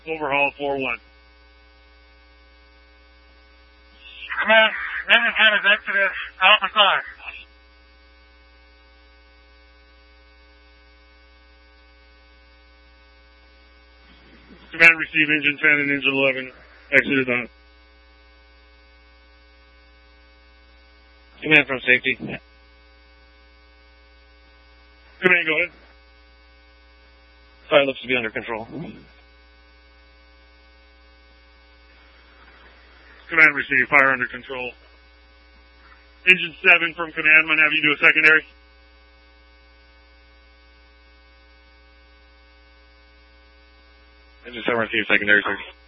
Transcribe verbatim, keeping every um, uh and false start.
Overhaul four one. Command, engine ten is exited Alpha five. Command, receive engine ten and engine eleven. Exited on. Command from safety. Command, go ahead. Fire looks to be under control. Command, receive. Fire under control. Engine seven from command. I'm going to have you do a secondary. Engine seven, receive secondary, sir.